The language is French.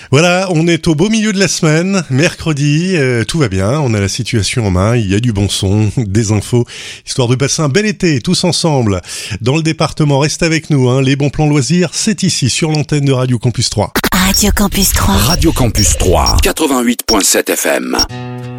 Voilà, on est au beau milieu de la semaine, mercredi, tout va bien, on a la situation en main, il y a du bon son, des infos, histoire de passer un bel été tous ensemble. Dans le département, reste avec nous, les bons plans loisirs, c'est ici sur l'antenne de Radio Campus 3. Radio Campus 3. Radio Campus 3, 88.7 FM.